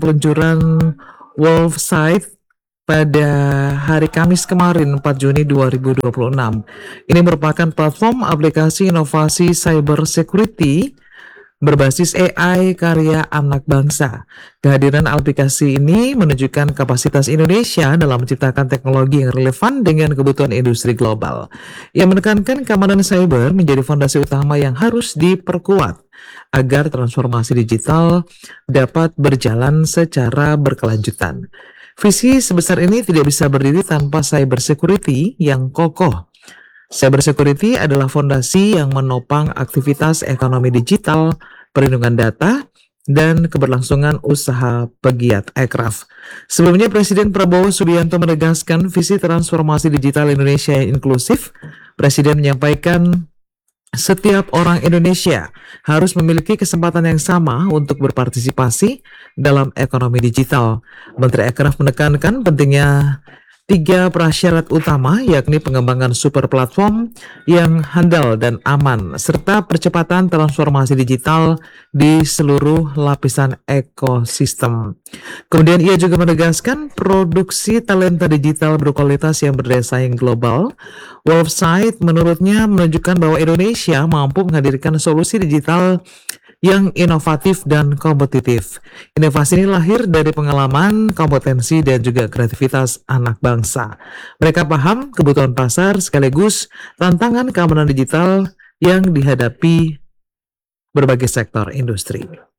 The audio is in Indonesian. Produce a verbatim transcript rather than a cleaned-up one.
peluncuran Wolfsight pada hari Kamis kemarin, empat Juni dua ribu dua puluh enam. Ini merupakan platform aplikasi inovasi cyber security berbasis A I karya anak bangsa. Kehadiran aplikasi ini menunjukkan kapasitas Indonesia dalam menciptakan teknologi yang relevan dengan kebutuhan industri global. Ia menekankan keamanan cyber menjadi fondasi utama yang harus diperkuat agar transformasi digital dapat berjalan secara berkelanjutan. Visi sebesar ini tidak bisa berdiri tanpa cyber security yang kokoh. Cyber security adalah fondasi yang menopang aktivitas ekonomi digital, perlindungan data, dan keberlangsungan usaha pegiat aircraft. Sebelumnya, Presiden Prabowo Subianto menegaskan visi transformasi digital Indonesia yang inklusif. Presiden menyampaikan setiap orang Indonesia harus memiliki kesempatan yang sama untuk berpartisipasi dalam ekonomi digital. Menteri Aircraft menekankan pentingnya tiga prasyarat utama, yakni pengembangan super platform yang handal dan aman, serta percepatan transformasi digital di seluruh lapisan ekosistem. Kemudian ia juga menegaskan produksi talenta digital berkualitas yang berdaya saing global. Wolfsight menurutnya menunjukkan bahwa Indonesia mampu menghadirkan solusi digital yang inovatif dan kompetitif. Inovasi ini lahir dari pengalaman, kompetensi, dan juga kreativitas anak bangsa. Mereka paham kebutuhan pasar sekaligus tantangan keamanan digital yang dihadapi berbagai sektor industri.